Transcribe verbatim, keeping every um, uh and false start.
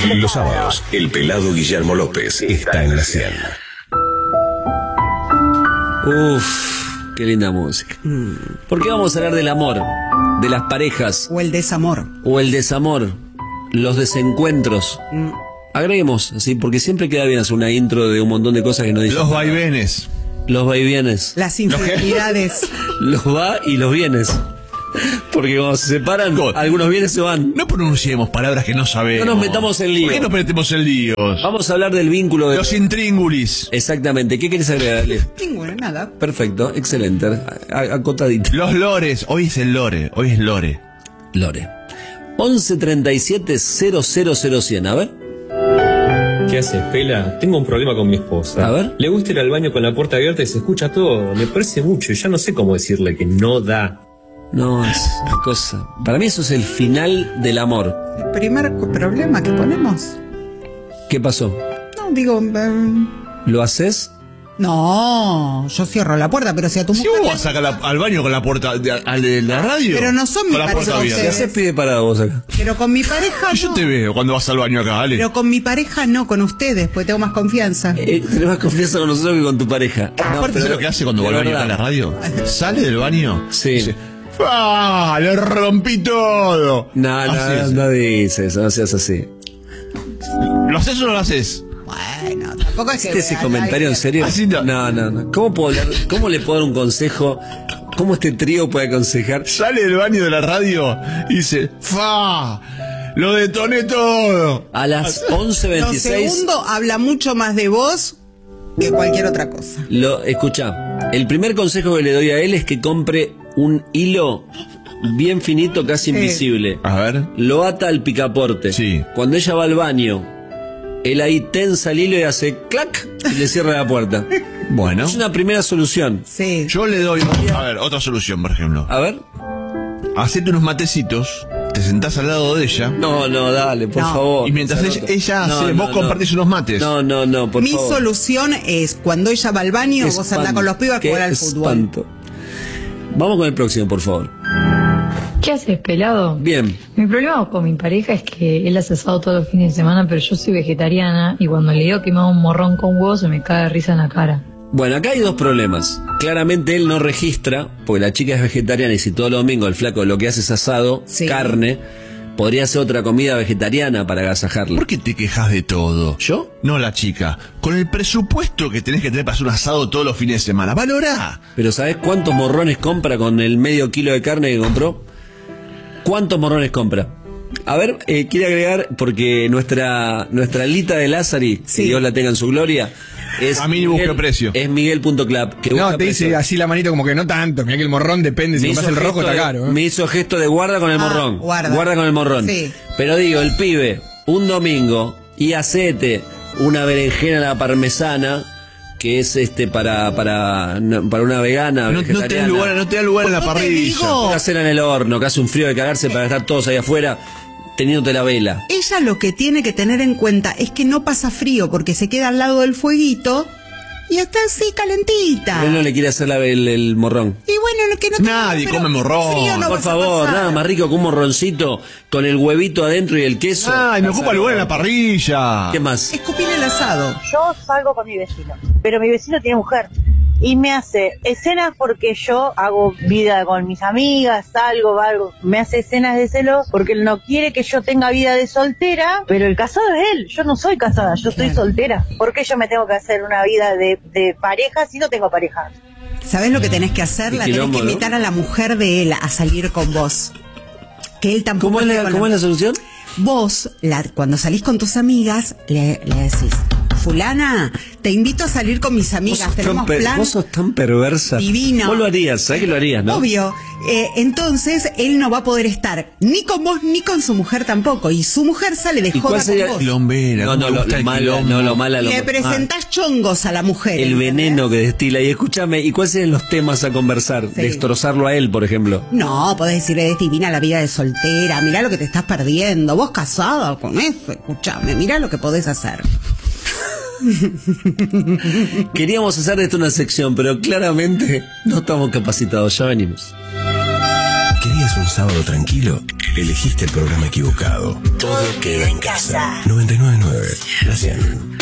Los sábados, el pelado Guillermo López está en la cien. Uf, qué linda música. ¿Por qué vamos a hablar del amor? De las parejas. O el desamor. O el desamor. Los desencuentros. Mm. Agreguemos, así, porque siempre queda bien hacer una intro de un montón de cosas que no dicen. Los vaivenes. Los vaivenes. Las infidelidades. Los va y los vienes. Porque cuando se separan, God. algunos bienes se van. No pronunciemos palabras que no sabemos. No nos metamos en líos. ¿Por qué nos metemos en líos? Vamos a hablar del vínculo de... Los intríngulis. Exactamente. ¿Qué querés agregarle? Ninguno, nada. Perfecto, excelente. Acotadito. Los lores. Hoy es el lore. Hoy es lore. Lore. once treinta y siete cero cero cero cien. A ver. ¿Qué haces, Pela? Tengo un problema con mi esposa. A ver. Le gusta ir al baño con la puerta abierta y se escucha todo. Me parece mucho y ya no sé cómo decirle que no da. No, es una cosa. Para mí eso es el final del amor. El primer problema que ponemos. ¿Qué pasó? No, digo... Um... ¿Lo haces? No, yo cierro la puerta, pero si a tu mujer... Si vos vas a sacar al baño con la puerta de, a, de la radio... Pero no son mi pareja. ¿Qué haces pide parado vos acá? Pero con mi pareja no. Yo te veo cuando vas al baño acá, Ale. Pero con mi pareja no, con ustedes, porque tengo más confianza. Eh, tenés más confianza con nosotros que con tu pareja. No, Aparte de lo que hace cuando va al baño acá a la radio. Sale del baño. Sí. Dice, ¡ah! ¡Le rompí todo! No, no, no dices, no seas así. ¿Lo haces o no lo haces? Bueno, tampoco es que... ese comentario en serio? Así no. no, no, no. ¿Cómo puedo hablar? ¿Cómo le puedo dar un consejo? ¿Cómo este trío puede aconsejar? Sale del baño de la radio y dice, ¡fa! ¡Lo detoné todo! A las once veintiséis... Lo segundo habla mucho más de vos que cualquier otra cosa. Lo, escucha, el primer consejo que le doy a él es que compre un hilo bien finito, casi sí. invisible. A ver. Lo ata al picaporte. Sí. Cuando ella va al baño, él ahí tensa el hilo y hace clac y le cierra la puerta. Bueno. Es una primera solución. Sí. Yo le doy, a ver, otra solución, por ejemplo. A ver. Hacete unos matecitos, te sentás al lado de ella. No, no, dale, por no. favor. Y mientras ella, ella no, hace, no, vos no. compartís unos mates. No, no, no, por Mi favor. Mi solución es, cuando ella va al baño, Qué vos andás con los pibes a jugar al fútbol. Espanto. Vamos con el próximo, por favor. ¿Qué haces, pelado? Bien. Mi problema con mi pareja es que él hace asado todos los fines de semana, pero yo soy vegetariana y cuando le digo que me hago un morrón con huevo se me cae de risa en la cara. Bueno, acá hay dos problemas. Claramente él no registra, porque la chica es vegetariana y si todo el domingo el flaco lo que hace es asado, sí. carne, podría ser otra comida vegetariana para agasajarla. ¿Por qué te quejas de todo? ¿Yo? No, la chica. Con el presupuesto que tenés que tener para hacer un asado todos los fines de semana, valorá. Pero ¿sabés cuántos morrones compra con el medio kilo de carne que compró? ¿Cuántos morrones compra? A ver, eh, quiere agregar, porque nuestra nuestra Lita de Lázari, sí. que Dios la tenga en su gloria, es a mí busca precio. Es Miguel punto club. Que no, te precio. dice así la manito como que no tanto. Mira que el morrón depende, si compras el rojo está de, caro. ¿eh? Me hizo gesto de guarda con el ah, morrón. Guarda. guarda con el morrón. Sí. Pero digo, el pibe, un domingo, y hacete una berenjena a la parmesana, que es este para para para una vegana no, no te da lugar, no te da lugar en la parrilla. Una cena en el horno, que hace un frío de cagarse para estar todos ahí afuera teniéndote la vela. Ella lo que tiene que tener en cuenta es que no pasa frío porque se queda al lado del fueguito y está así calentita. Pero él no le quiere hacer la, el, el morrón. Y bueno, que no nadie come morrón. No por favor, nada más rico que un morroncito con el huevito adentro y el queso. Ay, me ocupa lugar en la parrilla. ¿Qué más? Escupir el asado. Yo salgo con mi vecino, pero mi vecino tiene mujer y me hace escenas porque yo hago vida con mis amigas, salgo, algo, me hace escenas de celos porque él no quiere que yo tenga vida de soltera, pero el casado es él, yo no soy casada, yo soy soltera. ¿Por qué yo me tengo que hacer una vida de, de pareja si no tengo pareja? ¿Sabés lo que tenés que hacer? La tenés que invitar a la mujer de él a salir con vos. Que él tampoco. ¿Cómo es la, ¿cómo es la solución? Vos, la, cuando salís con tus amigas, le, le decís: fulana, te invito a salir con mis amigas, vos tenemos per, plan. Vos sos tan perversa. Divino. Vos lo harías, ¿sabés que lo harías, no? Obvio. Eh, entonces, él no va a poder estar ni con vos ni con su mujer tampoco. Y su mujer sale de joda con vos. Quilombera, no, no, lo, lo malo, no, lo malo. Le lo, presentás ah, chongos a la mujer. El veneno que destila. Y escúchame, ¿y cuáles serían los temas a conversar? Sí. Destrozarlo a él, por ejemplo. No, podés decirle: es divina la vida de soltera, mirá lo que te estás perdiendo. Vos casada con eso, escúchame, mirá lo que podés hacer. Queríamos hacer de esto una sección, pero claramente no estamos capacitados. Ya venimos. ¿Querías un sábado tranquilo? Elegiste el programa equivocado. Todo queda en casa. noventa y nueve punto nueve. La cien.